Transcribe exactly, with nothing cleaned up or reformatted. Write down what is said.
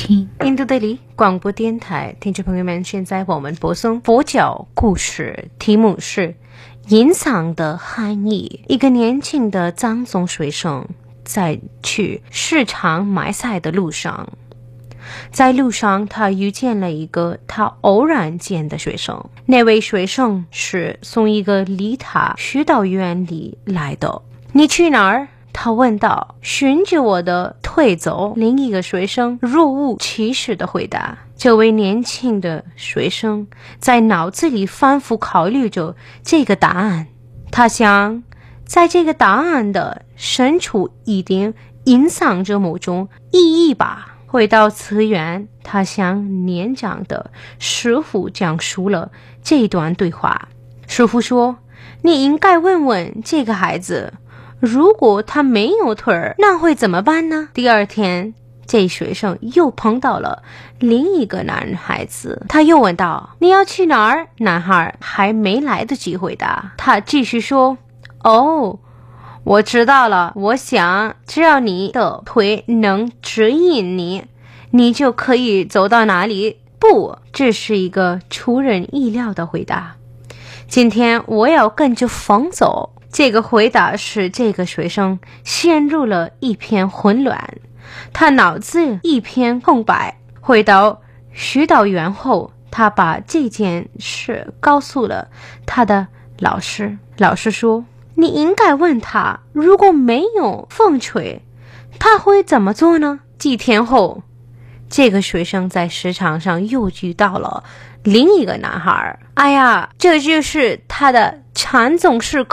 听。 印度德里广播电台听众朋友们，现在我们播送佛教故事，题目是隐藏的含义。一个年轻的藏族学生在去市场买菜的路上，在路上他遇见了一个他偶然见的学生。那位学生是从一个离他修道院里来的。你去哪儿？他问道。循着我的腿走。另一个学生若无其事地回答。这位年轻的学生在脑子里反复考虑着这个答案。他想，在这个答案的深处一定隐藏着某种意义吧。回到寺院，他向年长的师傅讲述了这段对话。师傅说，你应该问问这个孩子，如果他没有腿儿，那会怎么办呢？第二天，这学生又碰到了另一个男孩子，他又问道，你要去哪儿？男孩还没来得及回答，他继续说，哦，我知道了，我想只要你的腿能指引你，你就可以走到哪里。不，这是一个出人意料的回答。今天我要跟着风走。这个回答使这个学生陷入了一片混乱，他脑子一片空白。回到修道院后，他把这件事告诉了他的老师。老师说，你应该问他，如果没有风吹，他会怎么做呢？几天后，这个学生在市场上又遇到了另一个男孩。哎呀，这就是他的禅宗式